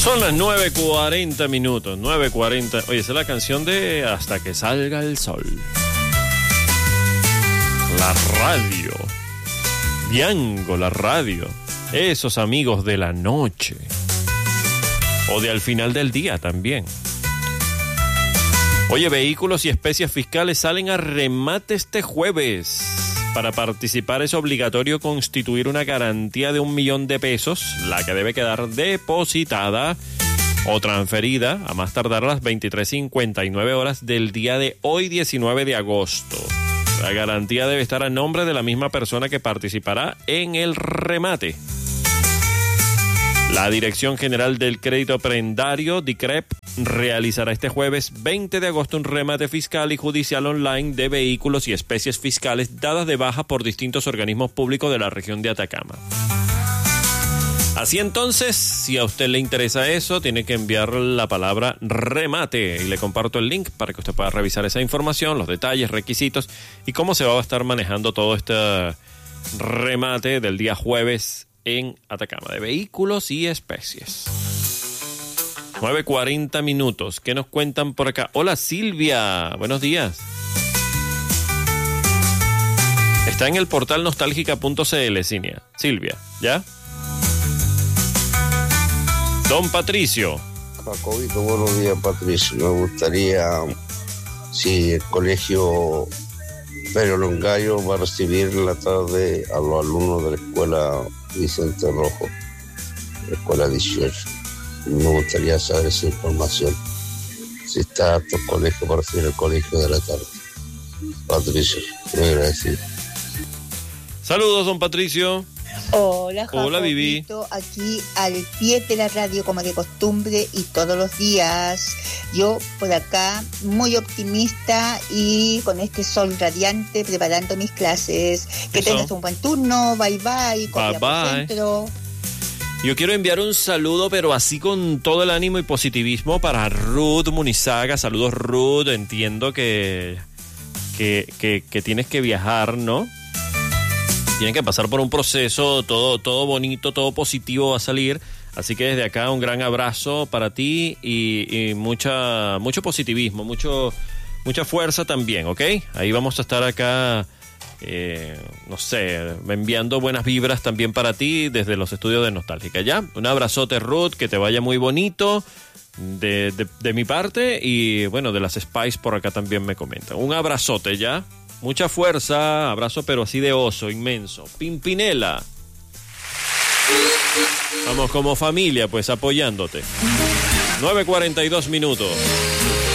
Son las 9:40 minutos, 9:40. Oye, esa es la canción de Hasta que salga el sol. La radio. Diango, la radio. Esos amigos de la noche. O de al final del día también. Oye, vehículos y especies fiscales salen a remate este jueves. Para participar es obligatorio constituir una garantía de 1 millón de pesos, la que debe quedar depositada o transferida a más tardar a las 23:59 horas del día de hoy, 19 de agosto. La garantía debe estar a nombre de la misma persona que participará en el remate. La Dirección General del Crédito Prendario, DICREP, realizará este jueves 20 de agosto un remate fiscal y judicial online de vehículos y especies fiscales dadas de baja por distintos organismos públicos de la región de Atacama. Así entonces, si a usted le interesa eso, tiene que enviar la palabra remate y le comparto el link para que usted pueda revisar esa información, los detalles, requisitos y cómo se va a estar manejando todo este remate del día jueves en Atacama, de vehículos y especies. 9:40 minutos. ¿Qué nos cuentan por acá? Hola, Silvia. Buenos días. Está en el portal nostálgica.cl, Silvia, ¿ya? Don Patricio. Jacobito, buenos días, Patricio. Me gustaría, si el colegio Pedro Longayo va a recibir en la tarde a los alumnos de la escuela Vicente Rojo, la escuela 18. Me gustaría saber esa información. Si está tu colegio para recibir el colegio de la tarde. Patricio, muy agradecido. Saludos, don Patricio. Hola, Jacobito. Hola, Vivi. Aquí al pie de la radio como de costumbre y todos los días. Yo por acá muy optimista y con este sol radiante preparando mis clases. Que Eso. tengas un buen turno. Bye bye. Bye, bye. Centro. Yo quiero enviar un saludo, pero así con todo el ánimo y positivismo para Ruth Munizaga. Saludos, Ruth. Entiendo que tienes que viajar, ¿no? Tienen que pasar por un proceso, todo bonito, todo positivo va a salir. Así que desde acá un gran abrazo para ti y mucho positivismo, mucha fuerza también, ¿ok? Ahí vamos a estar acá, no sé, enviando buenas vibras también para ti desde los estudios de Nostálgica, ¿ya? Un abrazote, Ruth, que te vaya muy bonito de mi parte y, bueno, de las Spice por acá también me comentan. Un abrazote, ¿ya? Mucha fuerza, abrazo pero así de oso, inmenso. Pimpinela. Vamos como familia, pues, apoyándote. 9:42 minutos.